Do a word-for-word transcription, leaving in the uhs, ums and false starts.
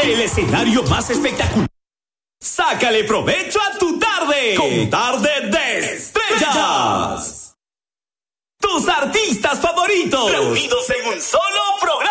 el escenario más espectacular. Sácale provecho a tu tarde con Tarde de Estrellas. Tus artistas favoritos reunidos en un solo programa.